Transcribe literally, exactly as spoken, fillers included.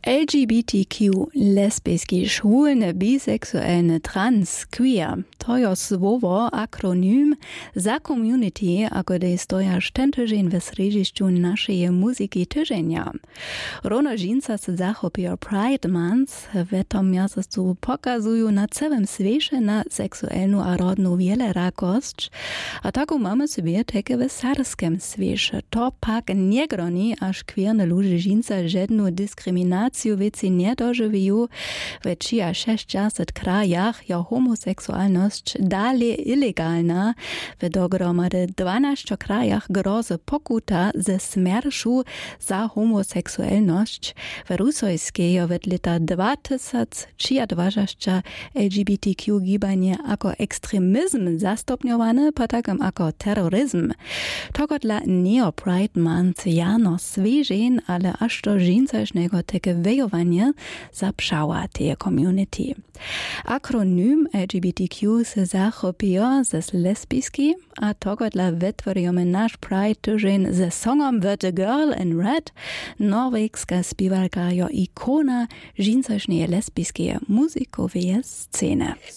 L G B T Q, lesbijski, schwulne, bisexuelne, trans, queer. To je słowo, akronym za community, ako de stoja štentežen v središću našeje muziki tyženia. Rono žinca se zachopio Pride Month, v tom mjesecu pokazuju na celym svete na seksualnu a rodnu wielerakość, a tako mamy sobie takie w serbskim svete. To pak nie groni, aż queerne ludzie žinca žednu diskriminaciju věci nedoživijú, v šesťdesiat krajach je homoseksualnosť dále ilegálna, v dohromady dvanásť krajach grozi pokuta ze smršu za homoseksualnosť. V Rusojskej je od leta dvetisícdvadsaťšesť L G B T Q gibanie ako extrémizm zastupňované, potom ako terorizm. Tokodla Neo Pride Month jano svežen, ale až to žincašnego teke vejovanie zapšała tej community. Akronym L G B T Q se zachopio ze lesbijski, a tokodla vytvoríme náš Pride tyžen ze songom The Girl in Red. Norwegska spievalka jo ikona žincašnej lesbijskiej muzikowej sceny.